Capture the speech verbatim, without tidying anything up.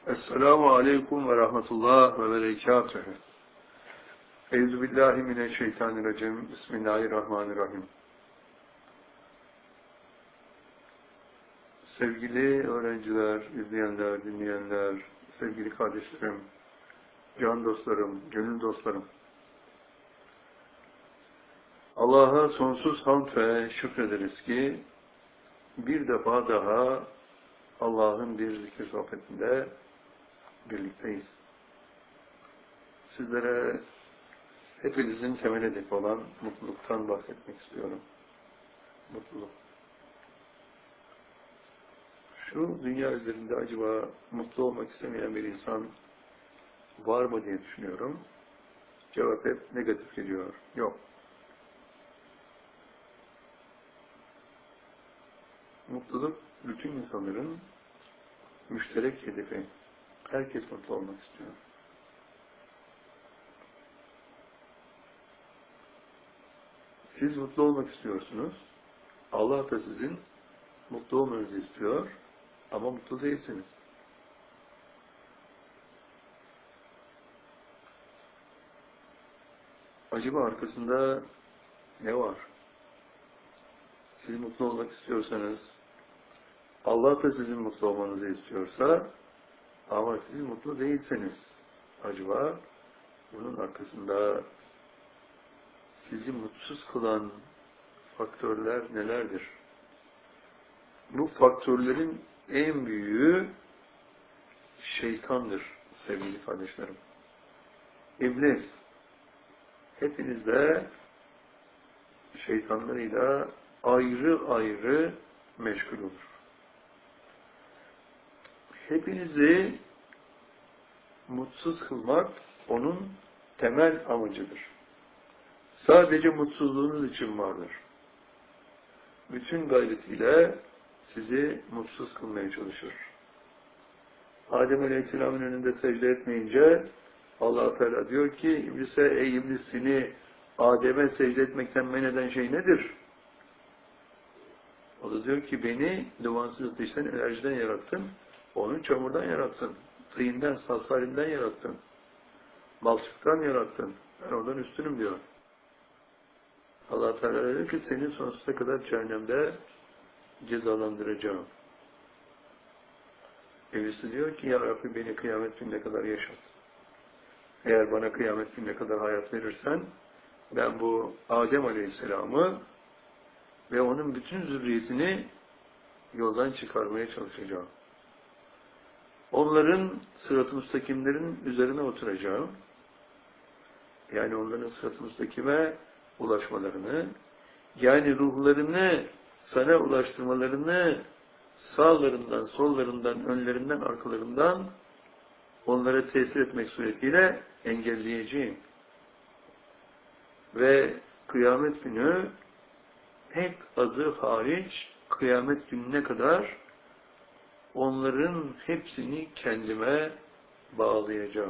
Esselamu Aleyküm ve Rahmetullah ve Berekatuhu. Euzubillahimineşşeytanirracim. Bismillahirrahmanirrahim. Sevgili öğrenciler, izleyenler, dinleyenler, sevgili kardeşlerim, can dostlarım, gönül dostlarım. Allah'a sonsuz hamd ve şükrederiz ki bir defa daha Allah'ın bir zikir sohbetinde birlikteyiz. Sizlere hepinizin temel hedefi olan mutluluktan bahsetmek istiyorum. Mutluluk. Şu dünya üzerinde acaba mutlu olmak istemeyen bir insan var mı diye düşünüyorum. Cevap hep negatif geliyor. Yok. Mutluluk bütün insanların müşterek hedefi. Herkes mutlu olmak istiyor. Siz mutlu olmak istiyorsunuz. Allah da sizin mutlu olmanızı istiyor ama mutlu değilsiniz. Acaba arkasında ne var? Siz mutlu olmak istiyorsanız, Allah da sizin mutlu olmanızı istiyorsa ama siz mutlu değilseniz, acaba bunun arkasında sizi mutsuz kılan faktörler nelerdir? Bu faktörlerin en büyüğü şeytandır sevgili kardeşlerim. İblis hepinizde şeytanlarıyla ayrı ayrı meşgul olur. Hepinizi mutsuz kılmak onun temel amacıdır. Sadece mutsuzluğunuz için vardır. Bütün gayretiyle sizi mutsuz kılmaya çalışır. Adem Aleyhisselam'ın önünde secde etmeyince Allah Teala diyor ki İblis'e, ey İblis, seni Adem'e secde etmekten men eden şey nedir? O da diyor ki beni dumansız ateşten, enerjiden yarattın, onu çamurdan yarattın, tıyından, salsalinden yarattın, balçıktan yarattın, ben oradan üstünüm diyor. Allah Teala diyor ki seni sonsuza kadar cehennemde cezalandıracağım. İblis diyor ki ya Rabbi beni kıyamet gününe kadar yaşat. Eğer bana kıyamet gününe kadar hayat verirsen ben bu Adem Aleyhisselam'ı ve onun bütün zürriyetini yoldan çıkarmaya çalışacağım. Onların sırat-ı müstakimlerin üzerine oturacağım. Yani onların sırat-ı müstakime ulaşmalarını, yani ruhlarını sana ulaştırmalarını sağlarından, sollarından, önlerinden, arkalarından onlara tesir etmek suretiyle engelleyeceğim. Ve kıyamet günü pek azı hariç kıyamet gününe kadar onların hepsini kendime bağlayacağım.